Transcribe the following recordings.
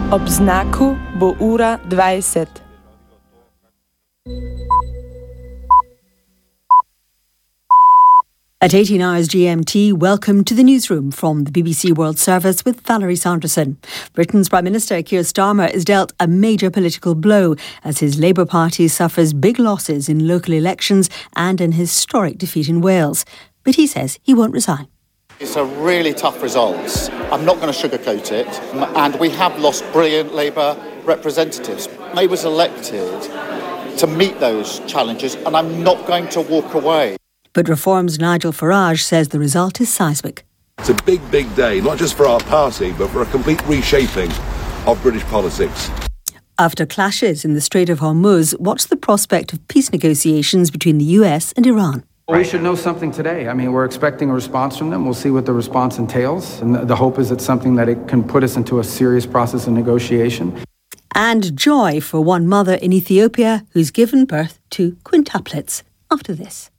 Ob znaku bo ura 20. At 18 hours GMT, welcome to the newsroom from the BBC World Service with Valerie Sanderson. Britain's Prime Minister Keir Starmer is dealt a major political blow as his Labour Party suffers big losses in local elections and an historic defeat in Wales. But he says he won't resign. It's a really tough result. I'm not going to sugarcoat it. And we have lost brilliant Labour representatives. I was elected to meet those challenges, and I'm not going to walk away. But Reform's Nigel Farage says the result is seismic. It's a big, big day, not just for our party, but for a complete reshaping of British politics. After clashes in the Strait of Hormuz, what's the prospect of peace negotiations between the US and Iran? We should know something today. I mean, we're expecting a response from them. We'll see what the response entails. And the hope is it's something that it can put us into a serious process of negotiation. And joy for one mother in Ethiopia who's given birth to quintuplets. After this.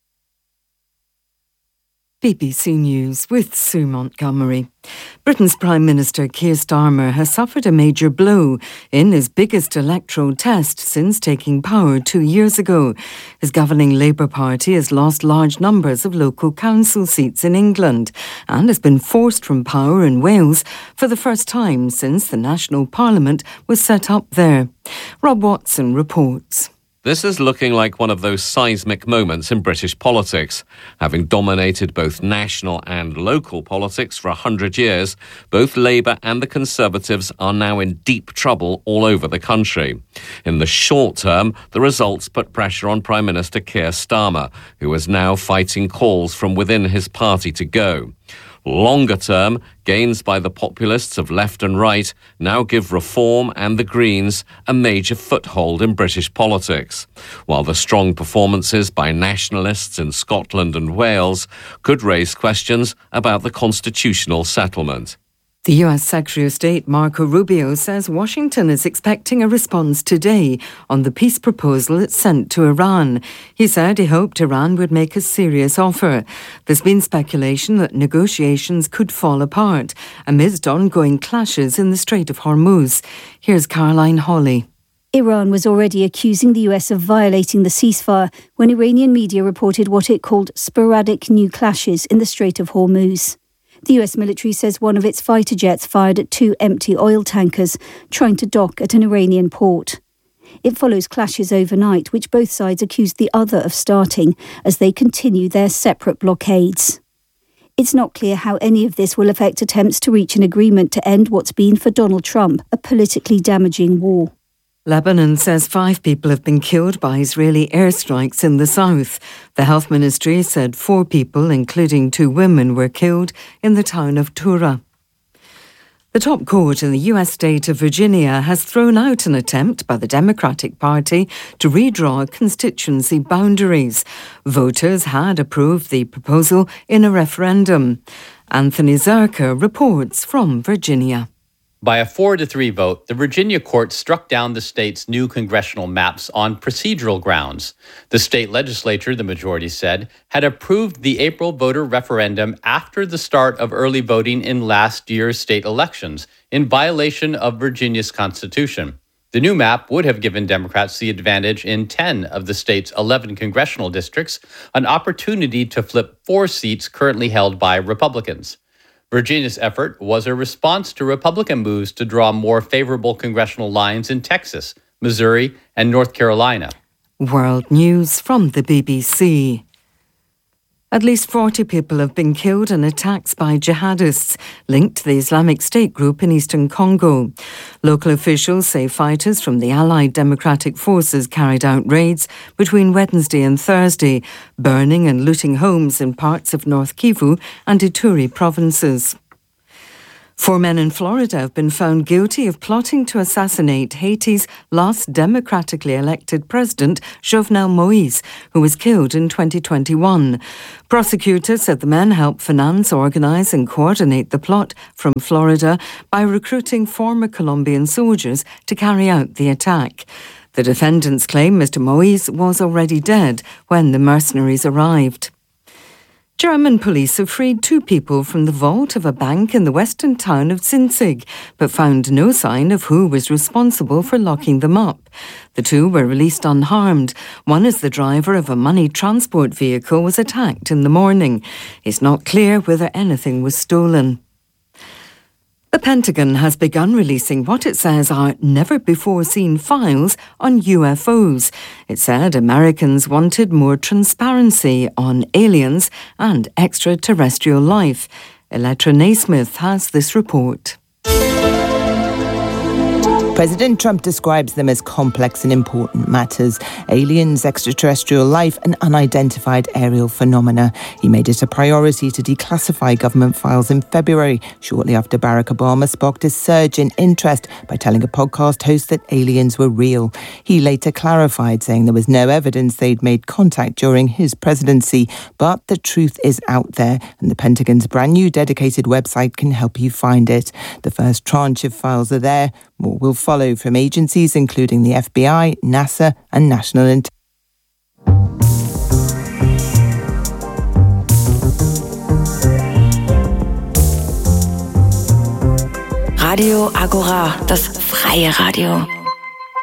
BBC News with Sue Montgomery. Britain's Prime Minister Keir Starmer has suffered a major blow in his biggest electoral test since taking power 2 years ago. His governing Labour Party has lost large numbers of local council seats in England and has been forced from power in Wales for the first time since the National Parliament was set up there. Rob Watson reports. This is looking like one of those seismic moments in British politics. Having dominated both national and local politics for 100 years, both Labour and the Conservatives are now in deep trouble all over the country. In the short term, the results put pressure on Prime Minister Keir Starmer, who is now fighting calls from within his party to go. Longer term, gains by the populists of left and right now give Reform and the Greens a major foothold in British politics, while the strong performances by nationalists in Scotland and Wales could raise questions about the constitutional settlement. The US Secretary of State Marco Rubio says Washington is expecting a response today on the peace proposal it sent to Iran. He said he hoped Iran would make a serious offer. There's been speculation that negotiations could fall apart amidst ongoing clashes in the Strait of Hormuz. Here's Caroline Hawley. Iran was already accusing the US of violating the ceasefire when Iranian media reported what it called sporadic new clashes in the Strait of Hormuz. The US military says one of its fighter jets fired at 2 empty oil tankers trying to dock at an Iranian port. It follows clashes overnight, which both sides accused the other of starting as they continue their separate blockades. It's not clear how any of this will affect attempts to reach an agreement to end what's been for Donald Trump a politically damaging war. Lebanon says 5 people have been killed by Israeli airstrikes in the south. The health ministry said 4 people, including 2 women, were killed in the town of Tura. The top court in the US state of Virginia has thrown out an attempt by the Democratic Party to redraw constituency boundaries. Voters had approved the proposal in a referendum. Anthony Zerker reports from Virginia. By a 4-3 vote, the Virginia court struck down the state's new congressional maps on procedural grounds. The state legislature, the majority said, had approved the April voter referendum after the start of early voting in last year's state elections, in violation of Virginia's constitution. The new map would have given Democrats the advantage in 10 of the state's 11 congressional districts, an opportunity to flip 4 seats currently held by Republicans. Virginia's effort was a response to Republican moves to draw more favorable congressional lines in Texas, Missouri, and North Carolina. World News from the BBC. At least 40 people have been killed in attacks by jihadists linked to the Islamic State group in eastern Congo. Local officials say fighters from the Allied Democratic Forces carried out raids between Wednesday and Thursday, burning and looting homes in parts of North Kivu and Ituri provinces. 4 men in Florida have been found guilty of plotting to assassinate Haiti's last democratically elected president, Jovenel Moïse, who was killed in 2021. Prosecutors said the men helped finance, organise and coordinate the plot from Florida by recruiting former Colombian soldiers to carry out the attack. The defendants claim Mr. Moïse was already dead when the mercenaries arrived. German police have freed 2 people from the vault of a bank in the western town of Sinzig, but found no sign of who was responsible for locking them up. The 2 were released unharmed. One is the driver of a money transport vehicle was attacked in the morning. It's not clear whether anything was stolen. The Pentagon has begun releasing what it says are never-before-seen files on UFOs. It said Americans wanted more transparency on aliens and extraterrestrial life. Electra Naismith has this report. President Trump describes them as complex and important matters: aliens, extraterrestrial life and unidentified aerial phenomena. He made it a priority to declassify government files in February, shortly after Barack Obama sparked a surge in interest by telling a podcast host that aliens were real. He later clarified, saying there was no evidence they'd made contact during his presidency. But the truth is out there, and the Pentagon's brand new dedicated website can help you find it. The first tranche of files are there. More will follow from agencies including the FBI, NASA and National Intelligence. Radio Agora, das freie Radio.